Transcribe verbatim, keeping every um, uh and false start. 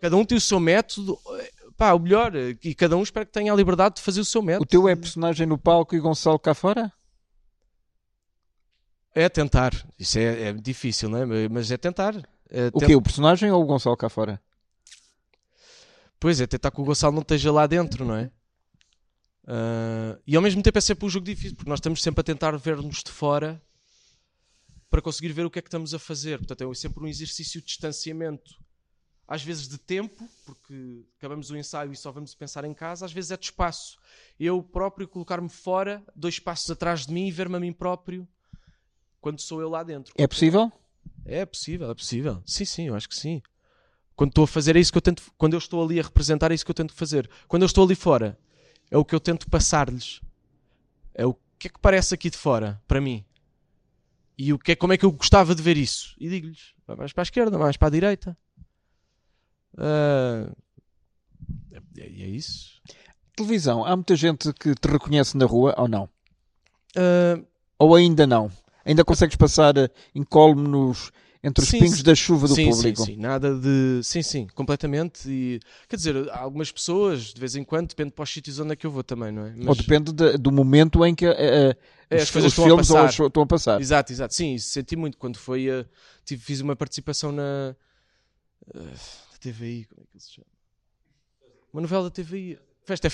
Cada um tem o seu método. Pá, o melhor. E cada um espera que tenha a liberdade de fazer o seu método. O teu é personagem no palco e Gonçalo cá fora? É tentar. Isso é, é difícil, não é? Mas é tentar. É O tent... quê? O personagem ou o Gonçalo cá fora? Pois é, tentar que o Gonçalo não esteja lá dentro, não é? Uh, e ao mesmo tempo é sempre um jogo difícil, porque nós estamos sempre a tentar ver-nos de fora para conseguir ver o que é que estamos a fazer. Portanto, é sempre um exercício de distanciamento. Às vezes de tempo, porque acabamos o ensaio e só vamos pensar em casa. Às vezes é de espaço. Eu próprio colocar-me fora, dois passos atrás de mim e ver-me a mim próprio quando sou eu lá dentro. É possível? É possível, é possível. Sim, sim, eu acho que sim. Quando estou a fazer é isso que eu tento. Quando eu estou ali a representar é isso que eu tento fazer. Quando eu estou ali fora é o que eu tento passar-lhes. É o que é que parece aqui de fora para mim. E o que é, como é que eu gostava de ver isso. E digo-lhes, mais para a esquerda, mais para a direita. Uh... É, é isso. Televisão, há muita gente que te reconhece na rua ou não? Uh... Ou ainda não? Ainda consegues passar incólume nos entre os sim, pingos sim. da chuva do sim, público? Sim, sim, nada de... Sim, sim, completamente. E, quer dizer, há algumas pessoas, de vez em quando, depende para os sítios onde é que eu vou também, não é? Mas... Ou depende de, do momento em que uh, é, os, as coisas os estão filmes a ou passar. os, estão a passar. Exato, exato. Sim, isso senti muito quando foi... Uh, tive, fiz uma participação na... Uh, da T V I, como é que ele se chama? Uma novela da T V I. Festa